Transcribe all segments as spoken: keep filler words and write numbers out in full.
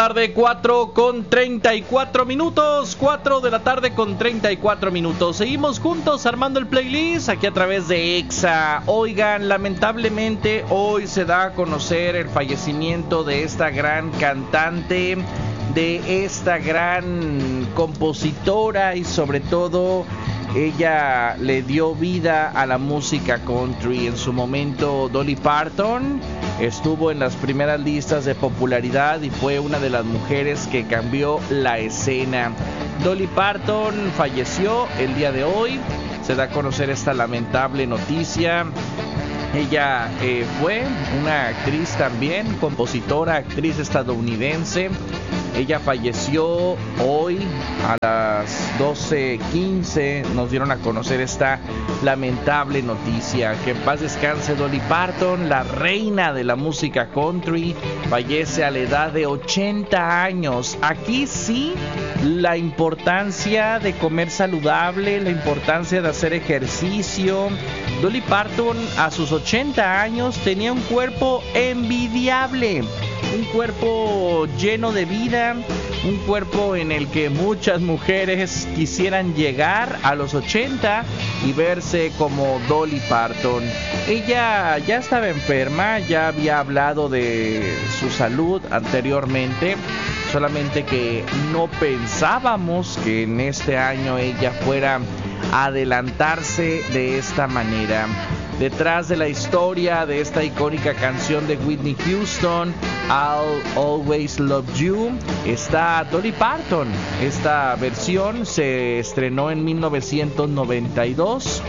Tarde, cuatro con treinta y cuatro minutos, cuatro de la tarde con treinta y cuatro minutos. Seguimos juntos armando el playlist aquí a través de Exa. Oigan, lamentablemente hoy se da a conocer el fallecimiento de esta gran cantante, de esta gran compositora, y sobre todo ella le dio vida a la música country. En su momento Dolly Parton estuvo en las primeras listas de popularidad y fue una de las mujeres que cambió la escena. Dolly Parton falleció el día de hoy. Se da a conocer esta lamentable noticia. Ella eh, fue una actriz también, compositora, actriz estadounidense. Ella falleció hoy a las doce quince. Nos dieron a conocer esta lamentable noticia. Que en paz descanse Dolly Parton, la reina de la música country. Fallece a la edad de ochenta años. Aquí sí, la importancia de comer saludable, la importancia de hacer ejercicio. Dolly Parton a sus ochenta años tenía un cuerpo envidiable. Un cuerpo lleno de vida, un cuerpo en el que muchas mujeres quisieran llegar a los ochenta y verse como Dolly Parton. Ella ya estaba enferma, ya había hablado de su salud anteriormente, solamente que no pensábamos que en este año ella fuera a adelantarse de esta manera. Detrás de la historia de esta icónica canción de Whitney Houston, I'll Always Love You, está Dolly Parton. Esta versión se estrenó en mil novecientos noventa y dos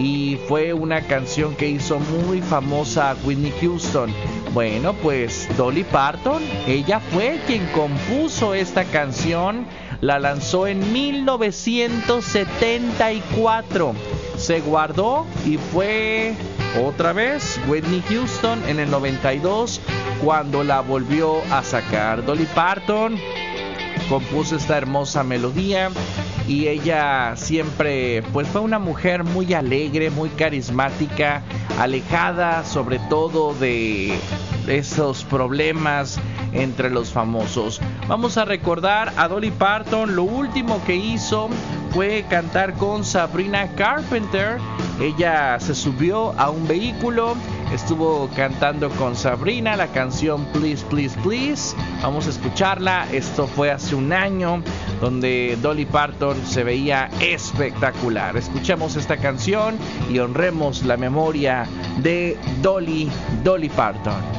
y fue una canción que hizo muy famosa a Whitney Houston. Bueno, pues Dolly Parton, ella fue quien compuso esta canción. La lanzó en mil novecientos setenta y cuatro. Se guardó y fue otra vez Whitney Houston en el noventa y dos cuando la volvió a sacar. Dolly Parton compuso esta hermosa melodía y ella siempre pues fue una mujer muy alegre, muy carismática, alejada sobre todo de esos problemas entre los famosos. Vamos a recordar a Dolly Parton. Lo último que hizo fue cantar con Sabrina Carpenter. Ella se subió a un vehículo, estuvo cantando con Sabrina la canción Please, Please, Please. Vamos a escucharla. Esto fue hace un año, donde Dolly Parton se veía espectacular. Escuchemos esta canción y honremos la memoria de Dolly, Dolly Parton.